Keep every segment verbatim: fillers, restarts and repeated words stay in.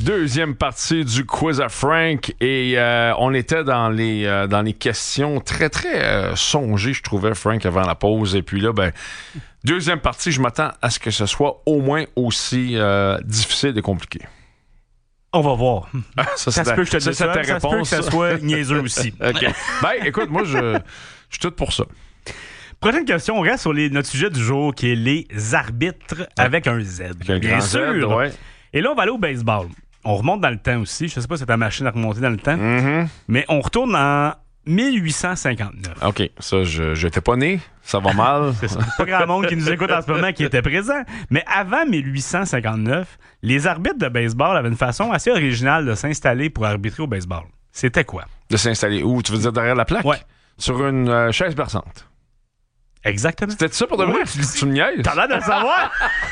Deuxième partie du quiz à Frank et euh, on était dans les euh, dans les questions très très euh, songées, je trouvais, Frank, avant la pause. Et puis là, ben deuxième partie, je m'attends à ce que ce soit au moins aussi euh, difficile et compliqué. On va voir. ça, ça se peut que je te ça, dise ça, ça, ça se peut que ça soit niaiseux aussi. OK. Ben, écoute, moi, je, je suis tout pour ça. Prochaine question, on reste sur les, notre sujet du jour, qui est les arbitres avec un Z. Avec un Bien grand sûr. Z, ouais. Et là, on va aller au baseball. On remonte dans le temps aussi. Je ne sais pas si c'est ta machine à remonter dans le temps. Mm-hmm. Mais on retourne en dix-huit cent cinquante-neuf. OK. Ça, je n'étais pas né. Ça va mal. C'est ça. Pas grand monde qui nous écoute en ce moment qui était présent. Mais avant dix-huit cent cinquante-neuf, les arbitres de baseball avaient une façon assez originale de s'installer pour arbitrer au baseball. C'était quoi? De s'installer où? Tu veux dire derrière la plaque? Ouais. Sur une euh, chaise berçante. Exactement. C'était ça pour de vrai? Oui, tu, tu me niaises? T'as l'air de le savoir?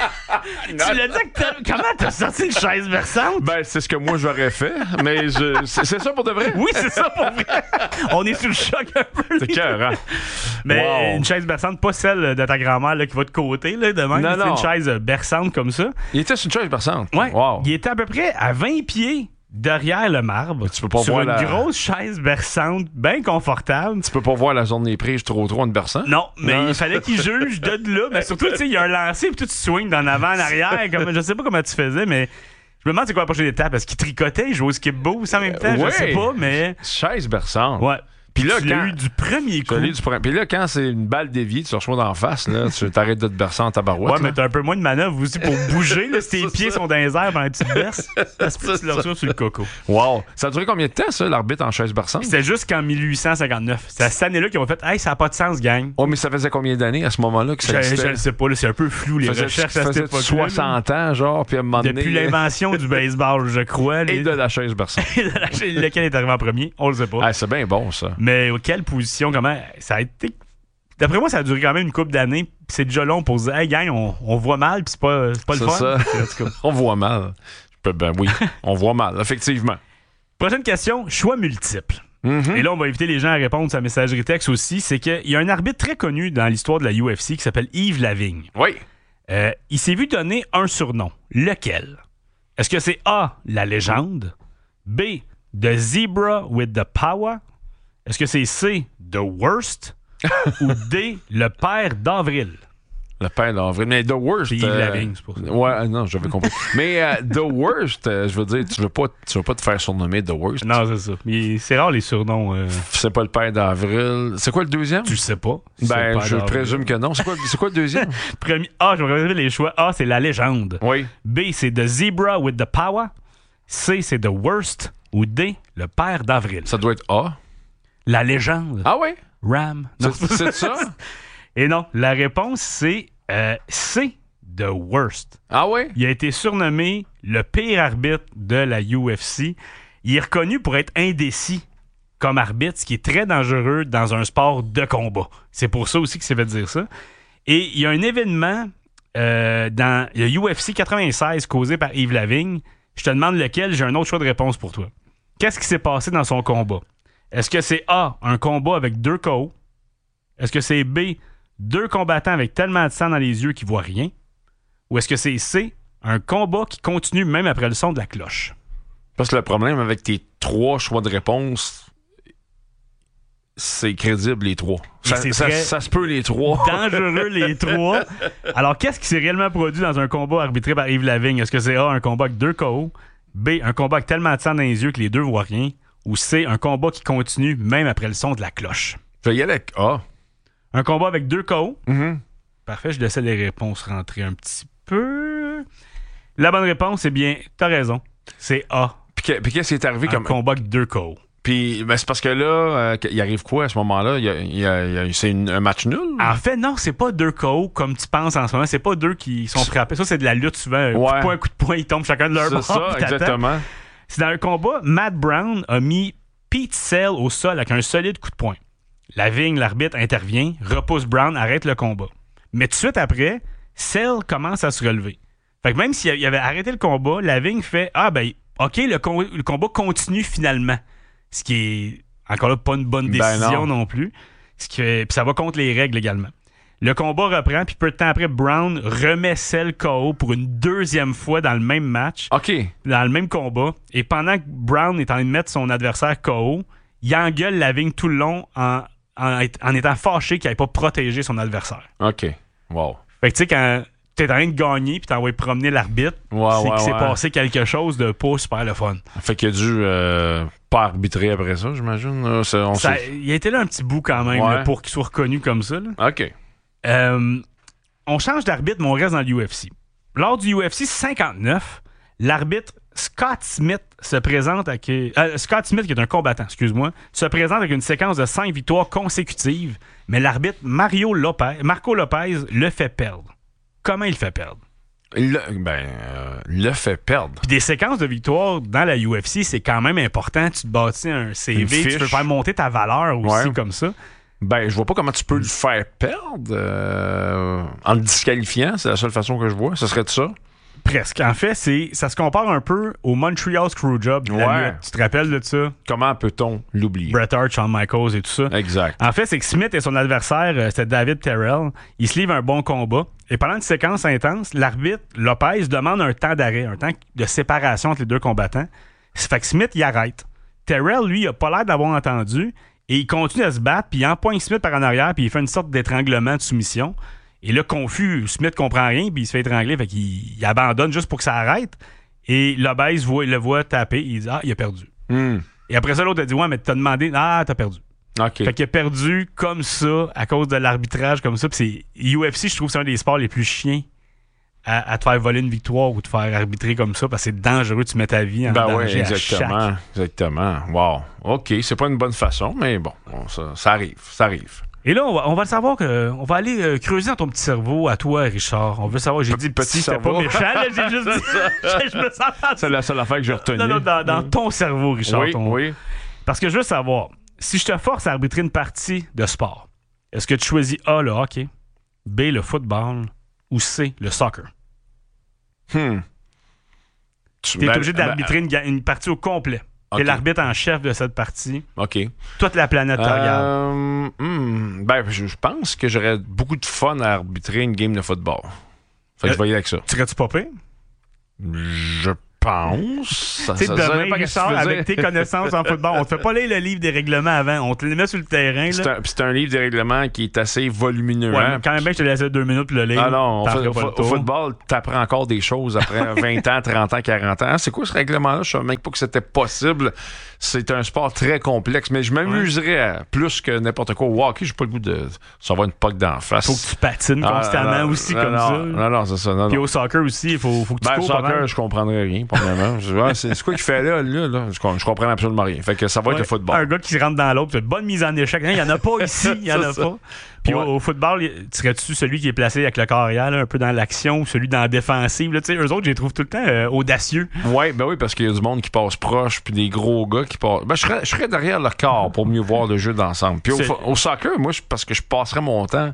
Tu l'as dit que t'as... Comment t'as sorti une chaise versante? Ben, c'est ce que moi j'aurais fait, mais je... c'est, c'est ça pour de vrai? Oui, c'est ça pour vrai. On est sous le choc un peu. C'est cœur, hein? Mais Wow. une chaise berçante, pas celle de ta grand-mère là, qui va de côté, là, de même. Non, C'est non. une chaise berçante comme ça. Il était sur une chaise berçante? Ouais. Wow. Il était à peu près à vingt pieds derrière le marbre. Tu peux pas sur voir une la- grosse chaise berçante, bien confortable. Tu peux pas voir la zone des prises trop trop en berçant? Non, mais Non. il fallait qu'il juge de là. Mais surtout, tu sais, il y a un lancer, puis tu swings d'en avant, en arrière. Comme, je sais pas comment tu faisais, mais je me demande c'est quoi la prochaine étape. Est-ce qu'il tricotait, il jouait au skip-bo aussi en même temps? ouais. Je sais pas, mais. Chaise berçante. Ouais. Puis là, tu l'as quand... eu du premier coup. Je l'ai du premier- Puis là, quand c'est une balle déviée, tu reçois d'en face, là, tu t'arrêtes de te bercer en tabarouette. Ouais, là. mais t'as un peu moins de manœuvre aussi pour bouger. Là, si tes C'est pieds ça. sont dans les airs pendant que tu te berces, ça se peut que tu le reçois sur le coco. Wow. Ça a duré combien de temps, ça, l'arbitre en chaise berçante? C'était juste qu'en dix-huit cent cinquante-neuf. C'est à cette année-là qu'ils ont fait « Hey, ça n'a pas de sens, gang. Oh, mais ça faisait combien d'années à ce moment-là que » ça Je, existait? je le sais pas, là, c'est un peu flou, les Faisait- recherches à cette faisait époque-là. soixante ans, genre, puis à un moment donné... Depuis l'invention du baseball, je crois. Et les- de la chaise berçante. Lequel est arrivé en premier, on le sait pas. Ah, c'est bien bon, ça. Mais quelle position, comment. Ça a été. D'après moi, ça a duré quand même une couple d'années. Puis c'est déjà long pour se dire, hey, gang, on, on voit mal, puis c'est pas, c'est pas le C'est fun. ça. En tout cas. On voit mal. Je peux- Ben oui, on voit mal, effectivement. Prochaine question, choix multiple. Mhm. Et là, on va inviter les gens à répondre sur la messagerie texte aussi. C'est qu'il y a un arbitre très connu dans l'histoire de la U F C qui s'appelle Yves Lavigne. Oui. Euh, il s'est vu donner un surnom. Lequel? Est-ce que c'est A, la légende? B, The Zebra with the Power? Est-ce que c'est C, The Worst? Ou D, le père d'Avril? Le père d'Avril. Mais The Worst... C'est Yves euh, Lavigne, c'est pour ça. Ouais, euh, non, j'avais compris. Mais euh, The Worst, euh, je veux dire, tu veux pas, tu veux pas te faire surnommer The Worst. Non, c'est ça. Mais c'est rare les surnoms. euh, C'est pas le père d'Avril. C'est quoi le deuxième? Tu le sais pas. C'est le Ben, père je d'Avril. présume que non. C'est quoi, c'est quoi le deuxième? Premier A, je vais regarder les choix. A, c'est la légende. Oui. B, c'est The Zebra with the Power. C, c'est The Worst. Ou D, le père d'Avril. Ça doit être A. La légende. Ah oui? Ram. Non, C'est, c'est ça? Et non, la réponse, c'est euh, C, The Worst. Ah oui? Il a été surnommé le pire arbitre de la U F C. Il est reconnu pour être indécis comme arbitre, ce qui est très dangereux dans un sport de combat. C'est pour ça aussi qu'il s'est fait dire ça. Et il y a un événement euh, dans le U F C quatre-vingt-seize causé par Yves Lavigne. Je te demande lequel, j'ai un autre choix de réponse pour toi. Qu'est-ce qui s'est passé dans son combat? Est-ce que c'est A, un combat avec deux K O? Est-ce que c'est B, deux combattants avec tellement de sang dans les yeux qu'ils voient rien? Ou est-ce que c'est C, un combat qui continue même après le son de la cloche? Parce que le problème avec tes trois choix de réponse, c'est crédible les trois. Et Ça, c'est ça- très ça se peut les trois. dangereux les trois. Alors, qu'est-ce qui s'est réellement produit dans un combat arbitré par Yves Lavigne? Est-ce que c'est A, un combat avec deux K O? B, un combat avec tellement de sang dans les yeux que les deux voient rien? Ou C, un combat qui continue même après le son de la cloche? Je vais y aller avec A. Un combat avec deux K O? Mhm. Parfait, je laissais les réponses rentrer un petit peu. La bonne réponse, c'est bien, t'as raison. C'est A. Puis, que- puis qu'est-ce qui est arrivé Un comme. combat avec deux K O. Puis ben, c'est parce que là, euh, il arrive quoi à ce moment-là? Il y a- il y a- il y a- c'est une- un match nul? En fait, non, c'est pas deux K O comme tu penses en ce moment. C'est pas deux qui sont frappés. Ça, c'est de la lutte souvent. Un coup Ouais. de poing, un coup de poing, ils tombent chacun de leur C'est bord. ça, puis t'attends. exactement. C'est dans un combat, Matt Brown a mis Pete Sell au sol avec un solide coup de poing. Lavigne, l'arbitre, intervient, repousse Brown, arrête le combat. Mais tout de suite après, Sell commence à se relever. Fait que même s'il avait arrêté le combat, Lavigne fait « Ah ben, OK, le, com- le combat continue finalement. » Ce qui est, encore là, pas une bonne Ben décision non. non. plus. Ce qui fait- Puis ça va contre les règles également. Le combat reprend, puis peu de temps après, Brown remet Cell K O pour une deuxième fois dans le même match, OK. dans le même combat. Et pendant que Brown est en train de mettre son adversaire K O, il engueule Lavigne tout le long en, en, en étant fâché qu'il n'avait pas protégé son adversaire. OK. Wow. Fait que tu sais, quand t'es en train de gagner puis t'envoies promener l'arbitre, Ouais, c'est ouais, qu'il s'est ouais. passé quelque chose de pas super le fun. Fait qu'il a dû euh, pas arbitrer après ça, j'imagine. Là, c'est- on Ça, sait- il a été là un petit bout quand même Ouais. là, pour qu'il soit reconnu comme ça. Là. OK. Euh, on change d'arbitre, mais on reste dans le U F C. Lors du U F C cinquante-neuf, l'arbitre Scott Smith se présente avec... euh, Scott Smith, qui est un combattant, excuse-moi, se présente avec une séquence de cinq victoires consécutives, mais l'arbitre Mario Lopez, Marco Lopez le fait perdre. Comment il le fait perdre? Il l'a- ben, euh, il l'a fait perdre. Puis des séquences de victoires dans la U F C, c'est quand même important. Tu te bâtis un C Une V, tu fiche. peux faire monter ta valeur aussi Ouais. comme ça. Ben, je vois pas comment tu peux le faire perdre euh, en le disqualifiant. C'est la seule façon que je vois. Ce serait de ça. Presque. En fait, c'est ça se compare un peu au Montreal Screwjob de la Ouais. lutte. Tu te rappelles de ça? Comment peut-on l'oublier? Bret Hart, Shawn Michaels et tout ça. Exact. En fait, c'est que Smith et son adversaire, euh, c'était David Terrell. Ils se livrent un bon combat. Et pendant une séquence intense, l'arbitre Lopez demande un temps d'arrêt, un temps de séparation entre les deux combattants. Ça fait que Smith, il arrête. Terrell, lui, il a pas l'air d'avoir entendu. Et il continue à se battre, puis il empoigne Smith par en arrière, puis il fait une sorte d'étranglement de soumission. Et là, confus, Smith comprend rien, puis il se fait étrangler, fait qu'il il abandonne juste pour que ça arrête. Et Lopez voit, le voit taper, il dit « Ah, il a perdu. Hmm. Et après ça, l'autre a dit « Ouais, mais t'as demandé, ah, t'as perdu. » OK. Fait qu'il a perdu comme ça, à cause de l'arbitrage comme ça. Puis c'est U F C, je trouve que c'est un des sports les plus chiens à, à te faire voler une victoire ou te faire arbitrer comme ça, parce que c'est dangereux, tu mets ta vie en Ben oui, danger à exactement. chaque. Exactement. Wow. OK, c'est pas une bonne façon, mais bon, bon, ça, ça arrive. Ça arrive. Et là, on va, on va le savoir que on va aller euh, creuser dans ton petit cerveau à toi, Richard. On veut savoir, j'ai Pe- dit petit petit, c'était pas cerveau. méchant, là, j'ai juste dit. je, je me sens C'est la seule affaire que j'ai retenue. Non, non, dans, dans ton cerveau, Richard. Oui, ton- oui. Parce que je veux savoir, si je te force à arbitrer une partie de sport, est-ce que tu choisis A, le hockey, B, le football ou C, le soccer? Hmm. Tu Tu es ben, obligé ben, d'arbitrer une, ga- une partie au complet. OK. T'es l'arbitre en chef de cette partie. OK. Toute la planète te regarde. Euh, hmm, ben, je, je pense que j'aurais beaucoup de fun à arbitrer une game de football. Fait que Euh, je vais y aller avec ça. Serais-tu pas pire? Je pense. Ça, Tu sais, ça- ça demain, dépend qu'est-ce que Richard, tu veux avec dire. tes connaissances en football, on te fait pas lire le livre des règlements avant. On te les met sur le terrain. C'est Là. un, c'est un livre de règlement qui est assez volumineux. Ouais, hein? mais quand même, bien, je te laissais deux minutes pour le lire. Ah non, au, T'en fo- ferais au pas fo- le au tour. football, t'apprends encore des choses après vingt ans, trente ans, quarante ans. Ah, c'est quoi ce règlement-là? Je savais même pas que c'était possible. C'est un sport très complexe, mais je m'amuserais à plus que n'importe quoi. Au hockey, j'ai pas le goût de savoir une poque d'en face. Faut que tu patines Ah, constamment non, aussi non, comme non, ça. Non, non, c'est ça. Non, Puis non. au soccer aussi, il faut, faut que tu Ben, le cours pas soccer, mal. je comprendrais rien, premièrement. Je dis, ah, c'est c'est quoi qu'il fait là, là, là? Je, com- je comprends absolument rien. Fait que ça va être Ouais. le football. Un gars qui rentre dans l'autre, tu as une bonne mise en échec. Il n'y en a pas ici, il n'y en a C'est ça. pas. Puis Ouais. au, au football, y- serais-tu celui qui est placé avec le corps arrière, là, un peu dans l'action, ou celui dans la défensive? Là, tu sais, eux autres, je les trouve tout le temps euh, audacieux. Ouais, ben oui, parce qu'il y a du monde qui passe proche, puis des gros gars qui passent. Ben, je serais, je serais derrière leur corps pour mieux voir le jeu d'ensemble. Puis au, C'est- fo- au soccer, moi, je- parce que je passerais mon temps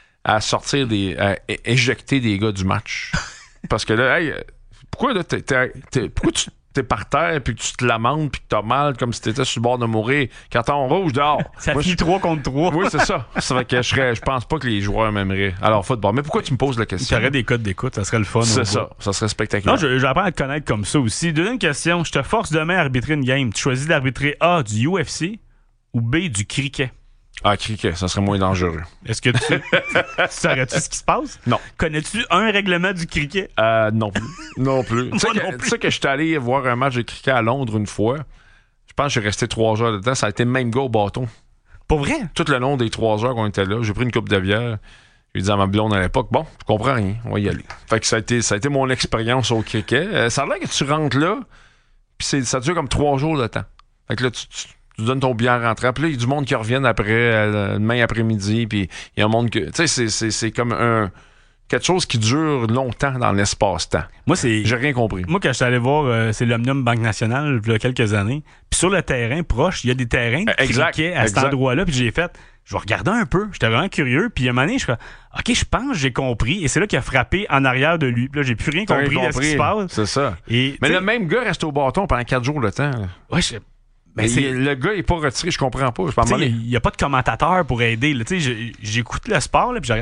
à sortir des. à é- éjecter des gars du match. Parce que là, hey, pourquoi là, t'es, t'es- t'es- pourquoi tu t'es par terre, puis que tu te lamentes, puis que t'as mal comme si t'étais sur le bord de mourir? Carton rouge dehors. Ça Moi, finit je- trois contre trois. Oui, c'est ça. Ça fait que je serais, je pense pas que les joueurs m'aimeraient. Alors, football. Mais pourquoi tu me poses la Tu question? aurais des codes d'écoute, ça serait le fun. au C'est bout. ça. Ça serait spectaculaire. Non, je- j'apprends à te connaître comme ça aussi. Deuxième question, je te force demain à arbitrer une game. Tu choisis d'arbitrer A, du U F C ou B, du cricket. Ah, cricket, ça serait moins dangereux. Est-ce que tu, tu saurais-tu ce qui se passe? Non. Connais-tu un règlement du cricket? Euh, non plus. Non plus. Tu sais Moi que, non plus. tu sais que je suis allé voir un match de cricket à Londres une fois. Je pense que j'ai resté trois heures dedans. Ça a été le même gars au bâton. Pour vrai? Tout le long des trois heures qu'on était là, j'ai pris une coupe de bière. J'ai dit à ma blonde à l'époque, bon, je comprends rien, on va y aller. Fait que ça a été, ça a été mon expérience au cricket. Euh, ça a l'air que tu rentres là, puis c'est- ça dure comme trois jours de temps. Fait que là, tu, tu- tu donnes ton billet en rentrant. Puis là, il y a du monde qui reviennent après, euh, demain après-midi. Puis il y a un monde que. Tu sais, c'est, c'est, c'est comme un. Quelque chose qui dure longtemps dans l'espace-temps. Moi, c'est. J'ai rien compris. Moi, quand je suis allé voir, euh, c'est l'Omnium Banque Nationale, il y a quelques années. Puis sur le terrain proche, il y a des terrains de Exact, cricket à cet exact. endroit-là. Puis j'ai fait, je vais regarder un peu. J'étais vraiment curieux. Puis à un moment donné, je fais, OK, je pense que j'ai compris. Et c'est là qu'il a frappé en arrière de lui. Puis là, j'ai plus rien T'as compris rien de ce qui se passe. C'est ça. Et, Mais tu sais, le même gars reste au bâton pendant quatre jours de temps. là. ouais, je- ben, Mais c'est- il- le gars, il est pas retiré, je comprends pas. Je peux Tu sais, m'en aller. il n'y a pas de commentateur pour aider. là. Tu sais, je- j'écoute le sport, là, puis je regarde.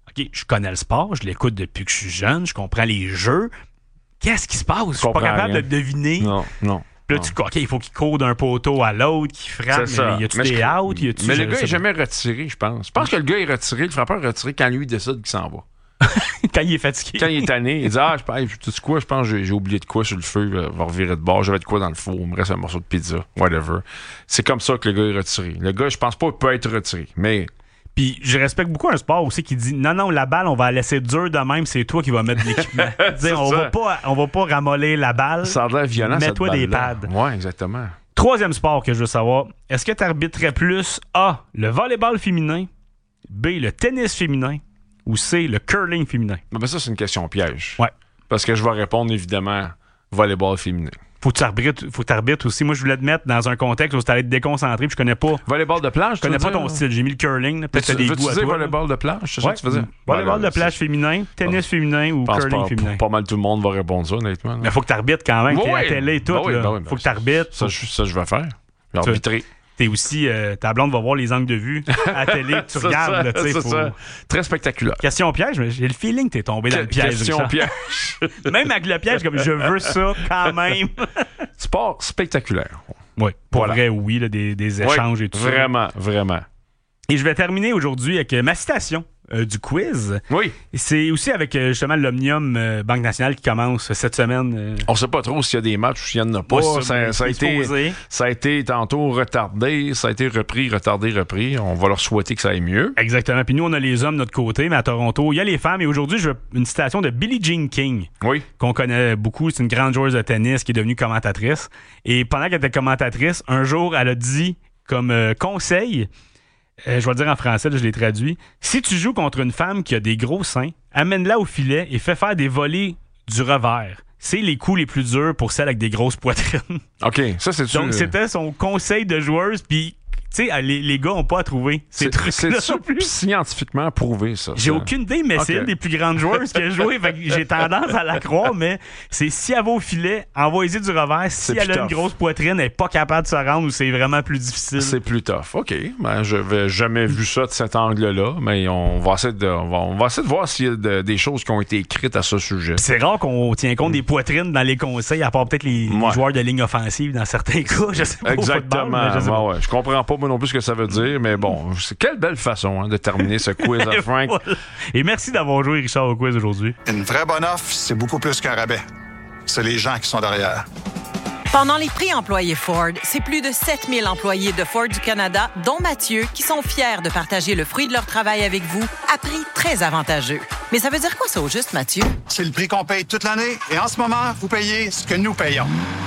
OK, je connais le sport, je l'écoute depuis que je suis jeune, je comprends les jeux. Qu'est-ce qui se passe? Je suis pas capable rien. de deviner. Non, non. Puis là, tu, OK, il faut qu'il court d'un poteau à l'autre, qu'il frappe. C'est mais ça. y a-tu mais des je... outs? Y a-tu, mais le gars n'est jamais retiré, je pense. Je pense que le gars est retiré, le frappeur est retiré quand lui décide qu'il s'en va. Quand il est fatigué. Quand il est tanné, il dit ah, je tu sais quoi, je pense que j'ai, j'ai oublié de quoi sur le feu, je vais revirer de bord, j'avais de quoi dans le four, il me reste un morceau de pizza, whatever. C'est comme ça que le gars est retiré. Le gars, je pense pas qu'il peut être retiré, mais. Puis je respecte beaucoup un sport aussi qui dit non, non, la balle, on va la laisser dure de même, c'est toi qui vas mettre l'équipement. on, va pas, on va pas ramollir la balle. Ça a l'air violent. Mets-toi des pads. Ouais, exactement. Troisième sport que je veux savoir, est-ce que tu arbitrerais plus A, le volleyball féminin, B, le tennis féminin ou C, le curling féminin? Ben ça, c'est une question piège. Ouais. Parce que je vais répondre évidemment volleyball féminin. Faut que tu arbitres, faut que tu arbitres aussi. Moi, je voulais te mettre dans un contexte où tu allais te déconcentrer, puis je connais pas. Volleyball de plage, je connais pas dire? ton style. J'ai mis le curling. Là, peut-être que tu as des goûts à toi. Volleyball de plage, c'est ouais. ça que tu faisais? Volleyball de plage féminin, tennis ah. féminin ou curling pas, féminin. Pas mal tout le monde va répondre ça, honnêtement. Mais faut que tu arbitres quand même. Oui, t'es à la télé et tout. Ben oui, là. ben oui, faut ben que tu arbitres. Ça, faut... ça, je vais faire. Je vais arbitrer. T'es aussi, euh, ta blonde va voir les angles de vue à la télé, tu regardes. Ça, là, c'est faut... ça. Très spectaculaire. Question piège, mais j'ai le feeling que t'es tombé dans le piège. Question piège. Même avec le piège, comme je veux ça quand même. Sport spectaculaire. Oui, pour voilà. vrai, oui, là, des, des échanges oui, et tout vraiment, ça. Vraiment, vraiment. Et je vais terminer aujourd'hui avec ma citation euh, du quiz. Oui. C'est aussi avec euh, justement l'Omnium euh, Banque Nationale qui commence cette semaine. Euh... On sait pas trop s'il y a des matchs ou s'il y en a pas. Oh, ça, ça, a été, ça a été tantôt retardé, ça a été repris, retardé, repris. On va leur souhaiter que ça aille mieux. Exactement. Puis nous, on a les hommes de notre côté, mais à Toronto, il y a les femmes. Et aujourd'hui, je veux une citation de Billie Jean King. Oui. Qu'on connaît beaucoup. C'est une grande joueuse de tennis qui est devenue commentatrice. Et pendant qu'elle était commentatrice, un jour, elle a dit comme euh, conseil... Euh, je vais le dire en français, là, je l'ai traduit. Si tu joues contre une femme qui a des gros seins, amène-la au filet et fais faire des volées du revers. C'est les coups les plus durs pour celles avec des grosses poitrines. OK, ça c'est sûr. Donc, c'était son conseil de joueuse, puis... Tu sais, les, les gars n'ont pas à trouver ces trucs-là. C'est scientifiquement prouvé, ça. J'ai ça. aucune idée, mais okay. C'est une des plus grandes joueuses qui a joué. Fait que j'ai tendance à la croire, mais c'est si elle va au filet, envoyez du revers. Si elle a tough. Une grosse poitrine, elle n'est pas capable de se rendre ou c'est vraiment plus difficile. C'est plus tough. OK. Ben, je n'avais jamais vu ça de cet angle-là, mais on va essayer de, on va, on va essayer de voir s'il y a de, des choses qui ont été écrites à ce sujet. C'est rare qu'on tient compte mm. des poitrines dans les conseils, à part peut-être les, ouais. les joueurs de ligne offensive dans certains cas. Je sais pas. Exactement. Football, je sais ouais, ouais. Je comprends pas moi non plus ce que ça veut dire, mais bon, c'est quelle belle façon hein, de terminer ce quiz à Frank. Voilà. Et merci d'avoir joué, Richard, au quiz aujourd'hui. Une vraie bonne offre, c'est beaucoup plus qu'un rabais. C'est les gens qui sont derrière. Pendant les prix employés Ford, c'est plus de sept mille employés de Ford du Canada, dont Mathieu, qui sont fiers de partager le fruit de leur travail avec vous à prix très avantageux. Mais ça veut dire quoi ça au juste, Mathieu? C'est le prix qu'on paye toute l'année et en ce moment, vous payez ce que nous payons.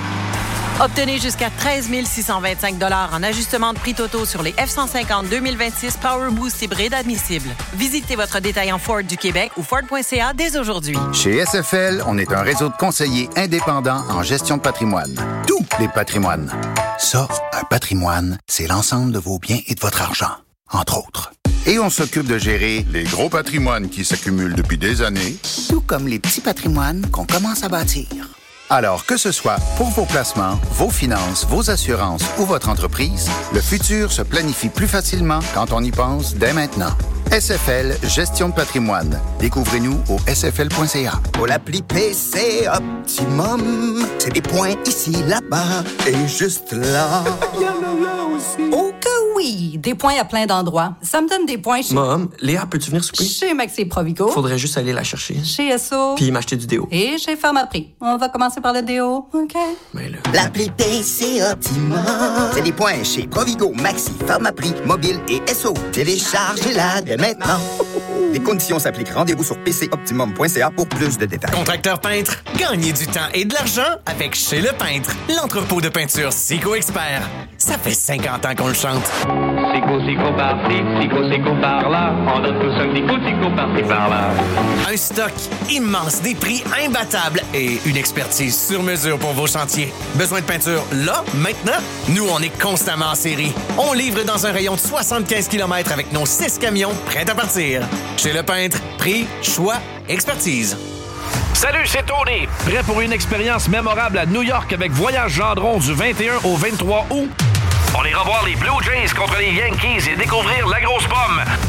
Obtenez jusqu'à treize mille six cent vingt-cinq dollars en ajustement de prix totaux sur les F cent cinquante deux mille vingt-six Power Boost hybrides admissibles. Visitez votre détaillant Ford du Québec ou Ford point C A dès aujourd'hui. Chez S F L, on est un réseau de conseillers indépendants en gestion de patrimoine. Tous les patrimoines. Ça, un patrimoine, c'est l'ensemble de vos biens et de votre argent, entre autres. Et on s'occupe de gérer les gros patrimoines qui s'accumulent depuis des années, tout comme les petits patrimoines qu'on commence à bâtir. Alors, que ce soit pour vos placements, vos finances, vos assurances ou votre entreprise, le futur se planifie plus facilement quand on y pense dès maintenant. S F L Gestion de patrimoine. Découvrez-nous au S F L point C A. Pour l'appli P C Optimum, c'est des points ici, là-bas et juste là. Il y en a là aussi. Oh que oui! Des points à plein d'endroits. Ça me donne des points chez... Mom, Léa, peux-tu venir souper? Chez Maxi Provigo. Faudrait juste aller la chercher. Chez S O. Puis m'acheter du déo. Et chez Pharmaprix. On va commencer par le déo, OK? Mais là... L'appli P C Optimum. C'est des points chez Provigo, Maxi, Pharmaprix, Mobile et S O. Téléchargez-la dès maintenant. Les conditions s'appliquent. Rendez-vous sur p c optimum point c a pour plus de détails. Contracteur peintre, gagnez du temps et de l'argent avec Chez Le Peintre, l'entrepôt de peinture Sico Expert. Ça fait cinquante ans qu'on le chante. Sico, Sico par-ci, Sico, Sico par-là. On donne tous un petit coup de Sico par-ci, par-là. Un stock immense, des prix imbattables et une expertise sur mesure pour vos chantiers. Besoin de peinture là, maintenant? Nous, on est constamment en série. On livre dans un rayon de soixante-quinze kilomètres avec nos six camions prêts à partir. Chez Le Peintre, prix, choix, expertise. Salut, c'est Tony. Prêt pour une expérience mémorable à New York avec Voyage Gendron du vingt et un au vingt-trois août? On ira voir les Blue Jays contre les Yankees et découvrir la grosse pomme.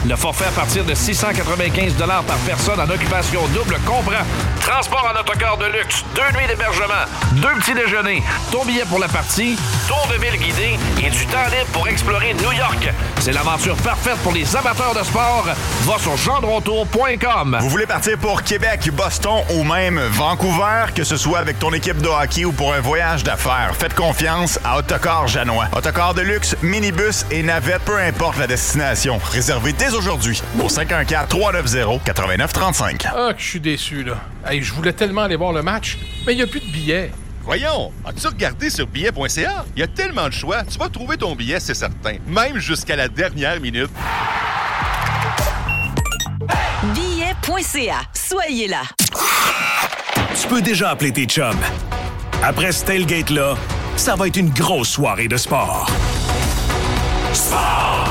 Le forfait à partir de six cent quatre-vingt-quinze dollars par personne en occupation double comprend transport en autocar de luxe, deux nuits d'hébergement, deux petits déjeuners, ton billet pour la partie, tour de ville guidé et du temps libre pour explorer New York. C'est l'aventure parfaite pour les amateurs de sport. Va sur gendrontour point com. Vous voulez partir pour Québec, Boston ou même Vancouver, que ce soit avec ton équipe de hockey ou pour un voyage d'affaires, faites confiance à Autocar Janois. Autocar de luxe, minibus et navette, peu importe la destination. Réservez dès aujourd'hui au cinq un quatre, trois neuf zéro, neuf neuf trois cinq. Ah, que je suis déçu, là. Hey, je voulais tellement aller voir le match, mais il n'y a plus de billets. Voyons, as-tu regardé sur billets point c a? Il y a tellement de choix, tu vas trouver ton billet, c'est certain. Même jusqu'à la dernière minute. billets point c a. Soyez là. Tu peux déjà appeler tes chums. Après ce tailgate-là, ça va être une grosse soirée de sport. Sport!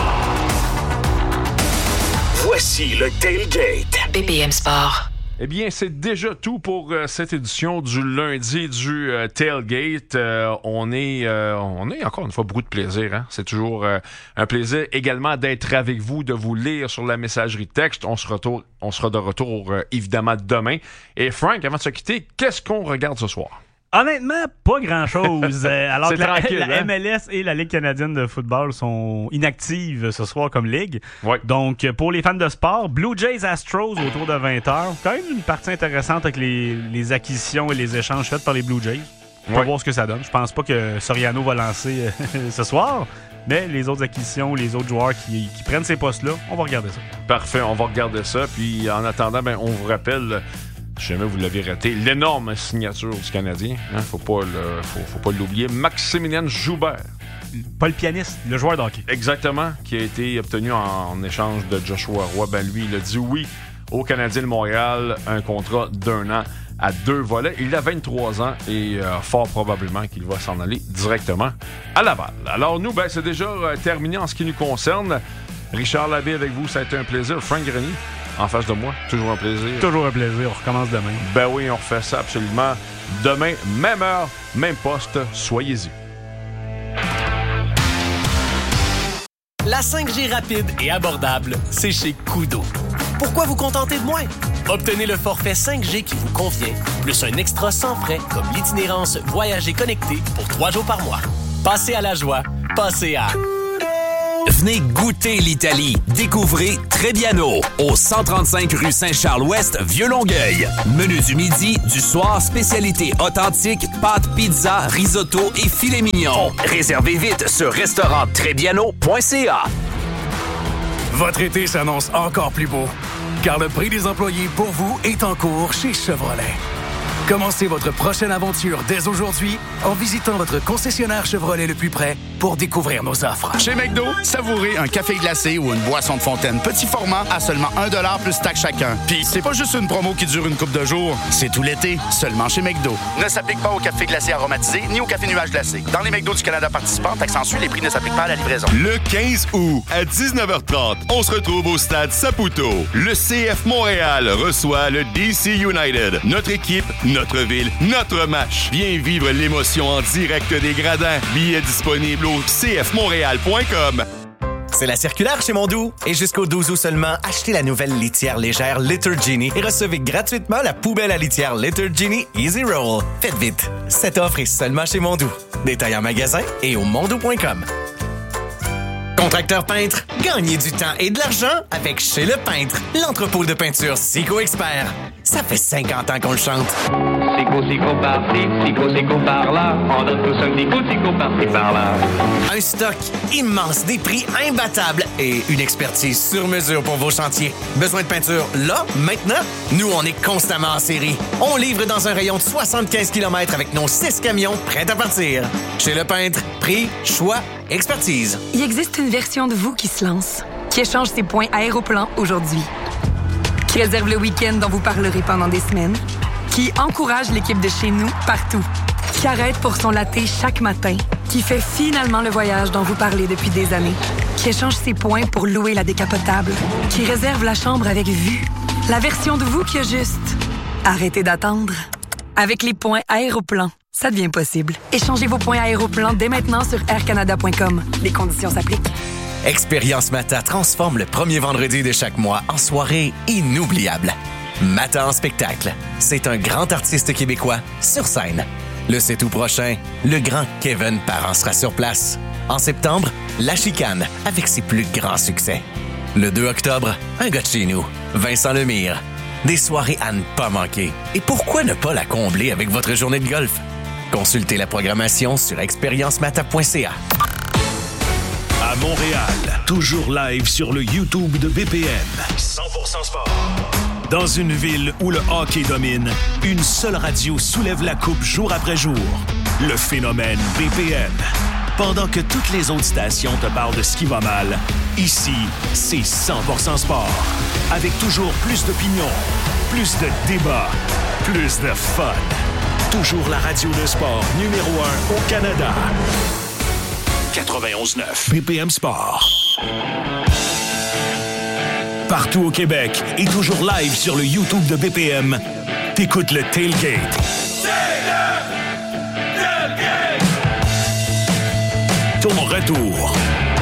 Voici le tailgate. B P M Sport. Eh bien, c'est déjà tout pour euh, cette édition du lundi du euh, Tailgate. Euh, on est euh, on est encore une fois beaucoup de plaisir. Hein? C'est toujours euh, un plaisir également d'être avec vous, de vous lire sur la messagerie texte. On se retourne, on sera de retour euh, évidemment demain. Et Frank, avant de se quitter, qu'est-ce qu'on regarde ce soir? Honnêtement, pas grand-chose. alors c'est que la, tranquille, la hein? M L S et la Ligue canadienne de football sont inactives ce soir comme ligue. Ouais. Donc, pour les fans de sport, Blue Jays Astros autour de vingt heures. Quand même une partie intéressante avec les, les acquisitions et les échanges faits par les Blue Jays. On va Ouais. voir ce que ça donne. Je pense pas que Soriano va lancer euh, ce soir. Mais les autres acquisitions, les autres joueurs qui, qui prennent ces postes-là, on va regarder ça. Parfait, on va regarder ça. Puis en attendant, ben, on vous rappelle... Si jamais vous l'avez raté, l'énorme signature du Canadien. Hein, faut pas le, faut, faut pas l'oublier. Maximilien Joubert. Pas le pianiste, le joueur de hockey. Exactement, qui a été obtenu en, en échange de Joshua Roy. Ben lui, il a dit oui au Canadien de Montréal, un contrat d'un an à deux volets. Il a vingt-trois ans et euh, fort probablement qu'il va s'en aller directement à Laval. Alors nous, ben, c'est déjà euh, terminé en ce qui nous concerne. Richard Labbé avec vous, ça a été un plaisir. Frank Grenier, en face de moi, toujours un plaisir. Toujours un plaisir, on recommence demain. Ben oui, on refait ça absolument demain, même heure, même poste, soyez-y. La cinq G rapide et abordable, c'est chez Koodo. Pourquoi vous contenter de moins? Obtenez le forfait cinq G qui vous convient, plus un extra sans frais comme l'itinérance Voyager connecté pour trois jours par mois. Passez à la joie, passez à... Venez goûter l'Italie. Découvrez Trebbiano au cent trente-cinq rue Saint-Charles-Ouest, Vieux-Longueuil. Menu du midi, du soir, spécialité authentique, pâtes, pizza, risotto et filet mignon. Réservez vite sur restaurant trebbiano point c a. Votre été s'annonce encore plus beau, car le prix des employés pour vous est en cours chez Chevrolet. Commencez votre prochaine aventure dès aujourd'hui en visitant votre concessionnaire Chevrolet le plus près pour découvrir nos offres. Chez McDo, savourez un café glacé ou une boisson de fontaine petit format à seulement un dollar plus taxe chacun. Puis c'est pas juste une promo qui dure une couple de jours, c'est tout l'été, seulement chez McDo. Ne s'applique pas au café glacé aromatisé ni au café nuage glacé. Dans les McDo du Canada participants, taxe en Suisse, les prix ne s'appliquent pas à la livraison. Le quinze août, à dix-neuf heures trente, on se retrouve au stade Saputo. Le C F Montréal reçoit le D C United. Notre équipe, notre ville, notre match. Viens vivre l'émotion en direct des gradins. Billets disponibles au c f montréal point com. C'est la circulaire chez Mondou. Et jusqu'au douze août seulement, achetez la nouvelle litière légère Litter Genie et recevez gratuitement la poubelle à litière Litter Genie Easy Roll. Faites vite, cette offre est seulement chez Mondou. Détail en magasin et au mondou point com. Contracteur peintre, gagnez du temps et de l'argent avec Chez Le Peintre, l'entrepôt de peinture Sico Expert. Ça fait cinquante ans qu'on le chante. Sico, sico, par-ci, sico, sico, par-là. On donne tous un petit coup, sico, par-ci, par-là. Un stock immense, des prix imbattables et une expertise sur mesure pour vos chantiers. Besoin de peinture là, maintenant? Nous, on est constamment en série. On livre dans un rayon de soixante-quinze kilomètres avec nos six camions prêts à partir. Chez Le Peintre, prix, choix, expertise. Il existe une version de vous qui se lance, qui échange ses points Aéroplan aujourd'hui, qui réserve le week-end dont vous parlerez pendant des semaines, qui encourage l'équipe de chez nous partout, qui arrête pour son latte chaque matin, qui fait finalement le voyage dont vous parlez depuis des années, qui échange ses points pour louer la décapotable, qui réserve la chambre avec vue, la version de vous qui a juste arrêté d'attendre. Avec les points Aéroplan, ça devient possible. Échangez vos points Aéroplan dès maintenant sur air canada point com. Les conditions s'appliquent. Expérience Mata transforme le premier vendredi de chaque mois en soirée inoubliable. Mata en spectacle, c'est un grand artiste québécois sur scène. Le sept août prochain, le grand Kevin Parent sera sur place. En septembre, La Chicane avec ses plus grands succès. Le deux octobre, un gars de chez nous, Vincent Lemire. Des soirées à ne pas manquer. Et pourquoi ne pas la combler avec votre journée de golf? Consultez la programmation sur expérience mata point c a. À Montréal, toujours live sur le YouTube de B P M. cent pour cent sport. Dans une ville où le hockey domine, une seule radio soulève la coupe jour après jour. Le phénomène B P M. Pendant que toutes les autres stations te parlent de ce qui va mal, ici, c'est cent pour cent sport. Avec toujours plus d'opinions, plus de débats, plus de fun. Toujours la radio de sport numéro un au Canada. quatre-vingt-onze neuf B P M Sport. Partout au Québec et toujours live sur le YouTube de B P M, t'écoutes le Tailgate. Ton retour